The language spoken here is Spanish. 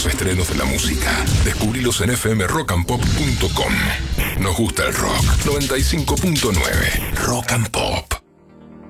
los estrenos de la música. Descubrilos en fmrockandpop.com. Nos gusta el rock. 95.9 Rock and Pop.